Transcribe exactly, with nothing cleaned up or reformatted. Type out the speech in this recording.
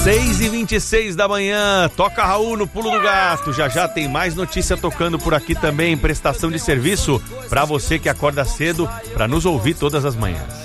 seis e vinte e seis da manhã, toca Raul no Pulo do Gato. Já já tem mais notícia tocando por aqui também, prestação de serviço para você que acorda cedo para nos ouvir todas as manhãs.